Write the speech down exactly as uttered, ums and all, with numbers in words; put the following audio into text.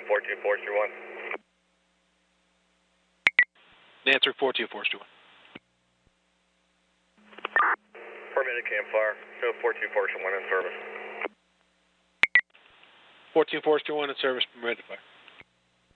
fourteen Forester one. Answer fourteen Forester one. Permitted campfire. Show fourteen Forester one in service. fourteen Forester one in service, permitted fire.